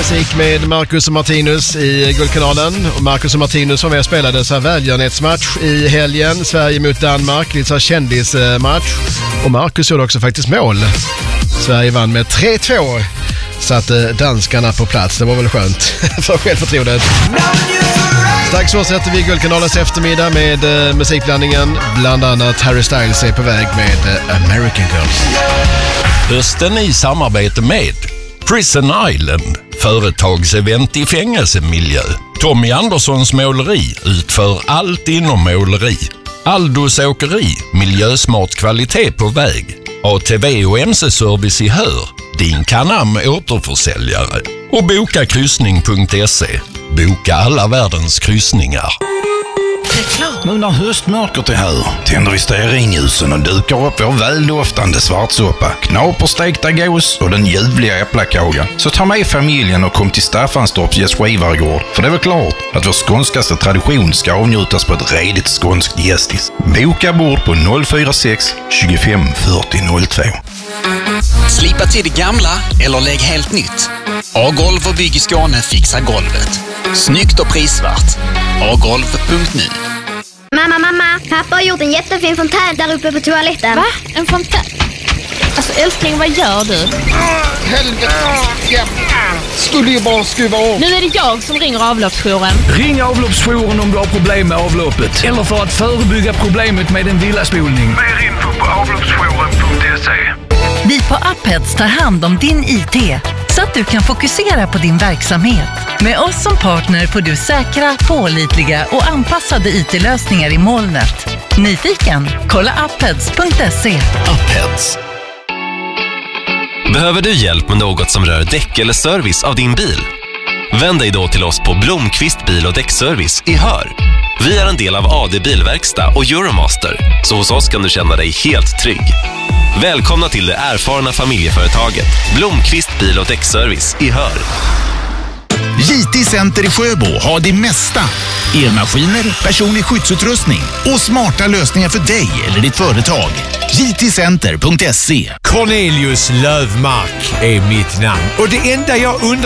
musik med Marcus och Martinus i Guldkanalen. Och Marcus och Martinus var med och spelade så här välgörenhetsmatch i helgen. Sverige mot Danmark, lite så här kändismatch. Och Marcus gjorde också faktiskt mål. Sverige vann med 3-2. Satte danskarna på plats. Det var väl skönt för självförtroendet. Strax fortsätter vi Guldkanalens eftermiddag med musikblandningen. Bland annat Harry Styles är på väg med American Girls. Hösten i samarbete med Prison Island, företagsevent i fängelsemiljö. Tommy Anderssons måleri utför allt inom måleri. Aldos åkeri, miljösmart kvalitet på väg. ATV och MC-service i Hör, din Canam återförsäljare. Och bokakryssning.se. Boka alla världens kryssningar. Nu när höstmörkret är här tänder vi stearinljusen och dukar upp vår väldoftande svartsoppa, knaperstekta gås och den ljuvliga äpplakaga. Så ta med familjen och kom till Staffanstorps gästgivaregård. För det är väl klart att vår skånskaste tradition ska avnjutas på ett redigt skånskt gästis. Boka bord på 046 25 40 02. Slipa till det gamla eller lägg helt nytt. A-golv och Bygg i Skåne fixar golvet. Snyggt och prisvärt. agolv.nu. Mamma, pappa har gjort en jättefin fontän där uppe på toaletten. Va? En fontän? Alltså älskling, vad gör du? Helvete. Skulle ju bara skruva av. Nu är det jag som ringer avloppsjouren. Ring avloppsjouren om du har problem med avloppet. Eller för att förebygga problemet med en villaspolning. Mer info på avloppsjouren.se. Vi på Upheads tar hand om din IT så att du kan fokusera på din verksamhet. Med oss som partner får du säkra, pålitliga och anpassade IT-lösningar i molnet. Nyfiken? Kolla upheads.se. Upheads. Behöver du hjälp med något som rör däck eller service av din bil? Vänd dig då till oss på Blomqvist bil- och däckservice i Hör. Vi är en del av AD Bilverkstad och Euromaster, så hos oss kan du känna dig helt trygg. Välkomna till det erfarna familjeföretaget Blomqvist bil- och däckservice i Hör. JT Center i Sjöbo har det mesta. Elmaskiner, personlig skyddsutrustning och smarta lösningar för dig eller ditt företag. jtcenter.se. Cornelius Lövmark är mitt namn. Och det enda jag undrar